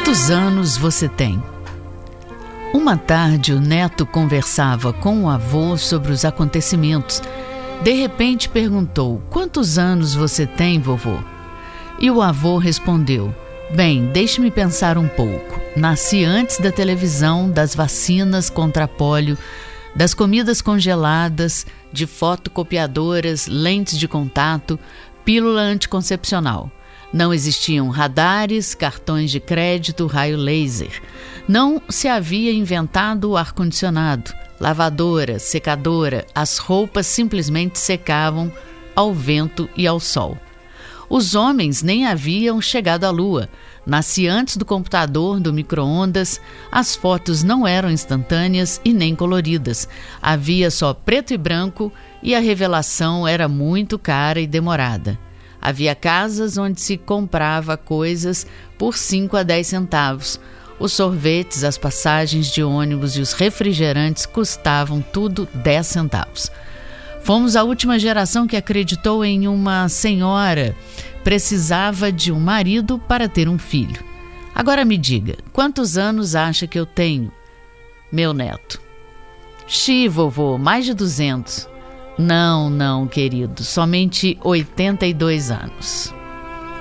Quantos anos você tem? Uma tarde, o neto conversava com o avô sobre os acontecimentos. De repente perguntou: quantos anos você tem, vovô? E o avô respondeu: bem, deixe-me pensar um pouco. Nasci antes da televisão, das vacinas contra pólio, das comidas congeladas, de fotocopiadoras, lentes de contato, pílula anticoncepcional. Não existiam radares, cartões de crédito, raio laser. Não se havia inventado o ar-condicionado, lavadora, secadora. As roupas simplesmente secavam ao vento e ao sol. Os homens nem haviam chegado à lua. Nasci antes do computador, do micro-ondas. As fotos não eram instantâneas e nem coloridas. Havia só preto e branco e a revelação era muito cara e demorada. Havia casas onde se comprava coisas por 5 a 10 centavos. Os sorvetes, as passagens de ônibus e os refrigerantes custavam tudo 10 centavos. Fomos a última geração que acreditou em uma senhora precisava de um marido para ter um filho. Agora me diga, quantos anos acha que eu tenho? Meu neto: vovô, mais de 200. Não, querido, somente 82 anos.